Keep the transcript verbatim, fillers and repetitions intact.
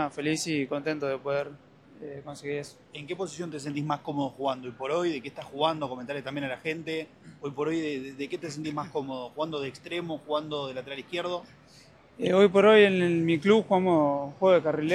nada, feliz y contento de poder eh, conseguir eso. ¿En qué posición te sentís más cómodo jugando hoy por hoy? ¿De qué estás jugando? Comentarle también a la gente. Hoy por hoy, ¿de, de- de qué te sentís más cómodo? ¿Jugando de extremo? ¿Jugando de lateral izquierdo? Eh, hoy por hoy en, el- mi club jugamos juego de carrilero.